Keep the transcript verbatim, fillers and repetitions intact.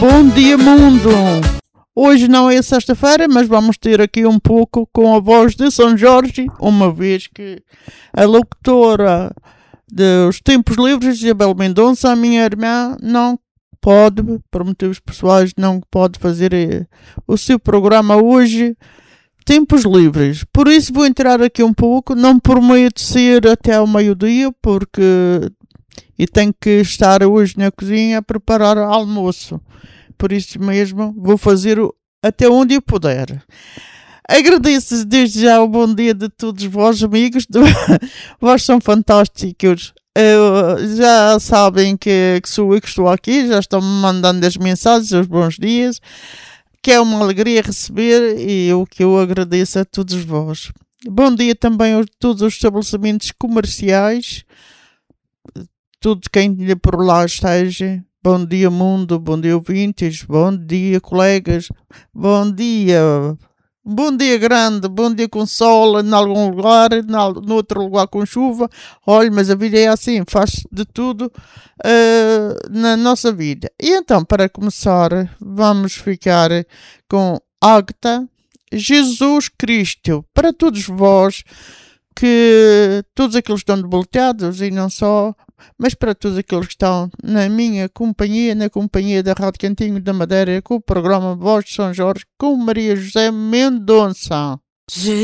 Bom dia, mundo! Hoje não é sexta-feira, mas vamos ter aqui um pouco com a voz de São Jorge, uma vez que a locutora dos Tempos Livres, Isabel Mendonça, a minha irmã, não pode, por motivos pessoais, não pode fazer o seu programa hoje, Tempos Livres. Por isso vou entrar aqui um pouco, não prometo ser até ao meio-dia, porque e tenho que estar hoje na cozinha a preparar almoço. Por isso mesmo vou fazer até onde eu puder. Agradeço desde já o bom dia de todos vós, amigos. Vós são fantásticos. Uh, já sabem que, que sou eu que estou aqui, já estão-me mandando as mensagens, os bons dias, que é uma alegria receber e o que eu agradeço a todos vós. Bom dia também a todos os estabelecimentos comerciais, tudo quem por lá esteja. Bom dia, mundo, bom dia, ouvintes, bom dia, colegas, bom dia, bom dia grande, bom dia com sol em algum lugar, no outro lugar com chuva. Olha, mas a vida é assim, faz de tudo uh, na nossa vida. E então, para começar, vamos ficar com Ágata, Jesus Cristo, para todos vós, que todos aqueles que estão debilitados e não só, mas para todos aqueles que estão na minha companhia, na companhia da Rádio Cantinho da Madeira, com o programa Voz de São Jorge, com Maria José Mendonça.